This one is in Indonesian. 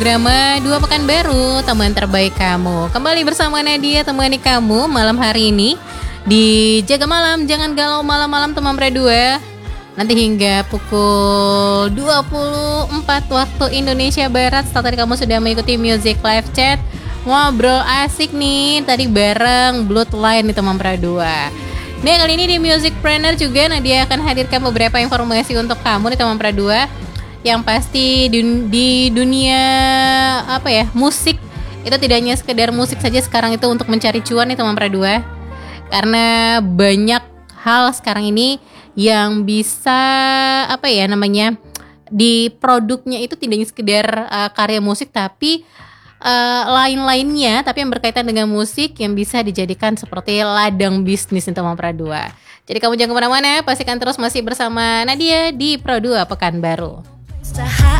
Drama Dua Pekan Baru, teman terbaik kamu. Kembali bersama Nadia, temani kamu malam hari ini di Jaga Malam. Jangan galau malam-malam teman berdua. Nanti hingga pukul 24 waktu Indonesia Barat. Setelah tadi kamu sudah mengikuti Music Live Chat, ngobrol asik nih tadi bareng Bloodline nih teman berdua. Nah, kali ini di Music Planner juga Nadia akan hadirkan beberapa informasi untuk kamu nih teman berdua. Yang pasti di dunia musik itu tidak hanya sekedar musik saja sekarang itu untuk mencari cuan nih teman berdua. Karena banyak hal sekarang ini yang bisa di produknya itu tidak hanya sekedar karya musik tapi lain-lainnya tapi yang berkaitan dengan musik yang bisa dijadikan seperti ladang bisnis nih teman berdua. Jadi kamu jangan kemana-mana, pastikan terus masih bersama Nadia di Pro 2 Pekan Baru.